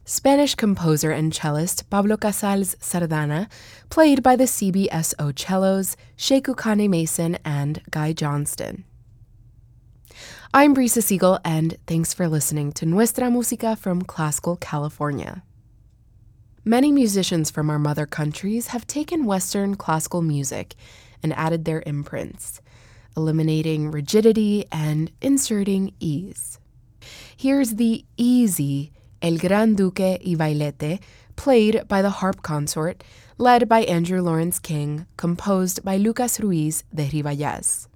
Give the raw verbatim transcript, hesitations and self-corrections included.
Spanish composer and cellist Pablo Casals Sardana, played by the C B S O cellos Sheku Kane Mason and Guy Johnston. I'm Brisa Siegel, and thanks for listening to Nuestra Música from Classical California. Many musicians from our mother countries have taken Western classical music and added their imprints, eliminating rigidity and inserting ease. Here's the easy El Gran Duque y Bailete, played by the harp consort, led by Andrew Lawrence King, composed by Lucas Ruiz de Ribayas.